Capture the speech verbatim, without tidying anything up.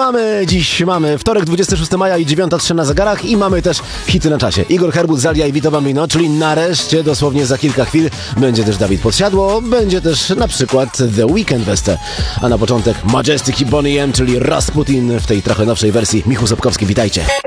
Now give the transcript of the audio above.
Mamy dziś, mamy wtorek, dwudziestego szóstego maja i dziewiąta trzy na zegarach i mamy też hity na czasie. Igor Herbut, Zalia i Vito Bambino, czyli nareszcie, dosłownie za kilka chwil, będzie też Dawid Podsiadło, będzie też na przykład The Weeknd Weste, a na początek Majestic i Bonnie M, czyli Rasputin w tej trochę nowszej wersji. Michał Sobkowski, witajcie.